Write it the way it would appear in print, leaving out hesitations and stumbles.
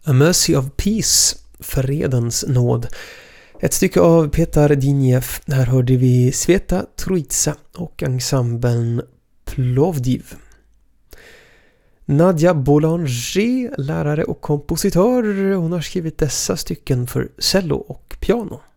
A Mercy of Peace, Fredens nåd. Ett stycke av Petar Dinjev. Här hörde vi Sveta Troitsa och ensemblen Plovdiv. Nadja Boulanger, lärare och kompositör, hon har skrivit dessa stycken för cello och piano.